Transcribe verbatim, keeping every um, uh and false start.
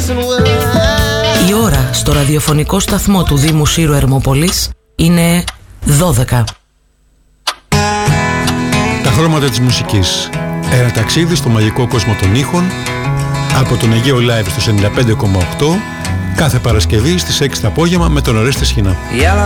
Η ώρα στο ραδιοφωνικό σταθμό του Δήμου Σύρου Ερμόπολης είναι δώδεκα. Τα χρώματα της μουσικής. Ένα ταξίδι στο μαγικό κόσμο των ήχων από τον Αιγαίο Live στο ενενήντα πέντε κόμμα οκτώ κάθε Παρασκευή στις έξι το απόγευμα με τον Ορέστη Σχοινά.